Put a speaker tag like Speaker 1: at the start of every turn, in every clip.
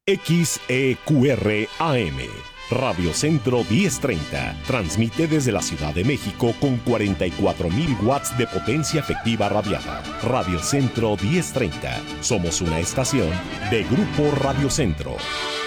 Speaker 1: XEQR AM, Radio Centro 1030, transmite desde la Ciudad de México con 44,000 watts de potencia efectiva radiada. Radio Centro 1030, somos una estación de Grupo Radio Centro.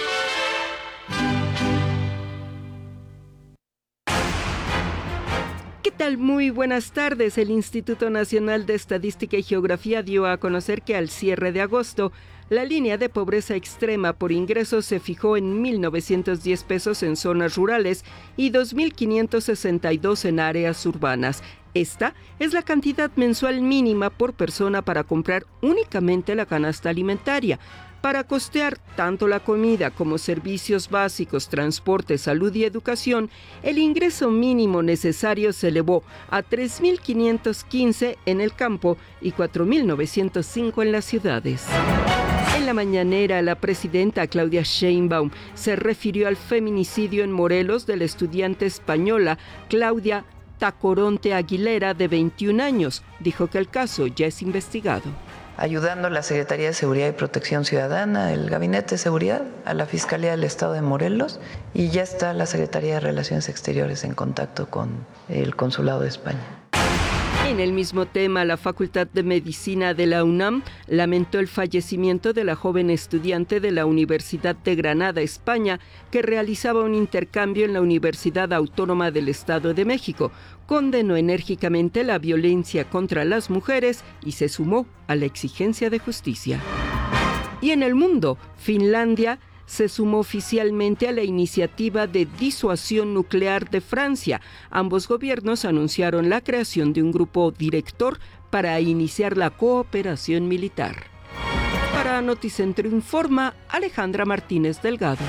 Speaker 2: ¿Qué tal? Muy buenas tardes. El Instituto Nacional de Estadística y Geografía dio a conocer que al cierre de agosto, la línea de pobreza extrema por ingresos se fijó en 1,910 pesos en zonas rurales y 2,562 en áreas urbanas. Esta es la cantidad mensual mínima por persona para comprar únicamente la canasta alimentaria. Para costear tanto la comida como servicios básicos, transporte, salud y educación, el ingreso mínimo necesario se elevó a 3,515 en el campo y 4,905 en las ciudades. En la mañanera, la presidenta Claudia Sheinbaum se refirió al feminicidio en Morelos de la estudiante española Claudia Tacoronte Aguilera, de 21 años. Dijo que el caso ya es investigado.
Speaker 3: Ayudando a la Secretaría de Seguridad y Protección Ciudadana, el Gabinete de Seguridad, a la Fiscalía del Estado de Morelos, y ya está la Secretaría de Relaciones Exteriores en contacto con el Consulado de España.
Speaker 2: En el mismo tema, la Facultad de Medicina de la UNAM lamentó el fallecimiento de la joven estudiante de la Universidad de Granada, España, que realizaba un intercambio en la Universidad Autónoma del Estado de México. Condenó enérgicamente la violencia contra las mujeres y se sumó a la exigencia de justicia. Y en el mundo, Finlandia se sumó oficialmente a la iniciativa de disuasión nuclear de Francia. Ambos gobiernos anunciaron la creación de un grupo director para iniciar la cooperación militar. Para Noticentro Informa, Alejandra Martínez Delgado.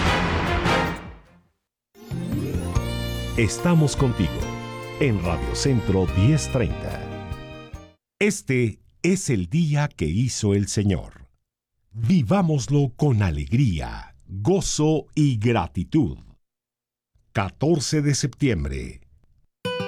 Speaker 1: Estamos contigo en Radio Centro 1030. Este es el día que hizo el Señor. Vivámoslo con alegría, gozo y gratitud. 14 de septiembre,